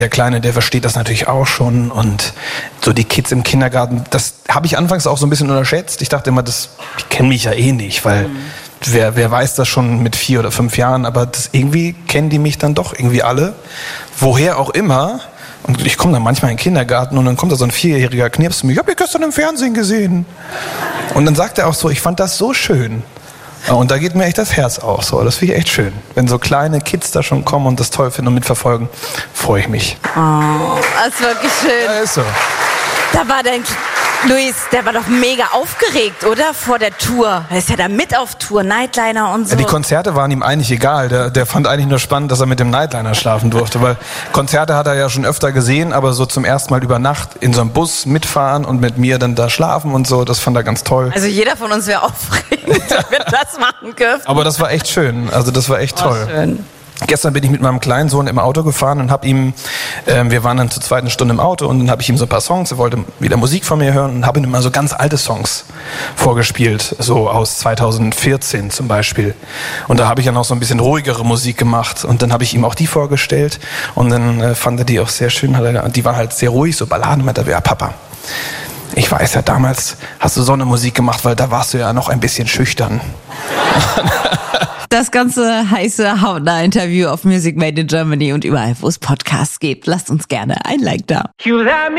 Der Kleine, der versteht das natürlich auch schon und so die Kids im Kindergarten, das habe ich anfangs auch so ein bisschen unterschätzt. Ich dachte immer, die kennen mich ja eh nicht, weil wer weiß das schon mit 4 oder 5 Jahren, aber irgendwie kennen die mich dann doch irgendwie alle, woher auch immer. Und ich komme dann manchmal in den Kindergarten und dann kommt da so ein 4-jähriger Knirps zu mir, ich habe dich gestern im Fernsehen gesehen. Und dann sagt er auch so, ich fand das so schön. Und da geht mir echt das Herz auf. So. Das finde ich echt schön. Wenn so kleine Kids da schon kommen und das toll finden und mitverfolgen, freue ich mich. Oh, das ist wirklich schön. Ja, ist so. Da war Luis, der war doch mega aufgeregt, oder? Vor der Tour. Er ist ja da mit auf Tour, Nightliner und so. Ja, die Konzerte waren ihm eigentlich egal. Der fand eigentlich nur spannend, dass er mit dem Nightliner schlafen durfte. Weil Konzerte hat er ja schon öfter gesehen, aber so zum ersten Mal über Nacht in so einem Bus mitfahren und mit mir dann da schlafen und so, das fand er ganz toll. Also jeder von uns wäre aufregend, wenn wir das machen dürfen. Aber das war echt schön. Also das war echt toll. Schön. Gestern bin ich mit meinem kleinen Sohn im Auto gefahren und habe ihm, wir waren dann zur 2. Stunde im Auto und dann habe ich ihm so ein paar Songs, er wollte wieder Musik von mir hören und habe ihm immer so ganz alte Songs vorgespielt, so aus 2014 zum Beispiel. Und da habe ich dann auch so ein bisschen ruhigere Musik gemacht und dann habe ich ihm auch die vorgestellt und dann fand er die auch sehr schön, die war halt sehr ruhig, so Balladen, meinte er, ja Papa, ich weiß ja, damals hast du so eine Musik gemacht, weil da warst du ja noch ein bisschen schüchtern. Das ganze heiße Hautnah-Interview auf Music Made in Germany und überall, wo es Podcasts gibt. Lasst uns gerne ein Like da.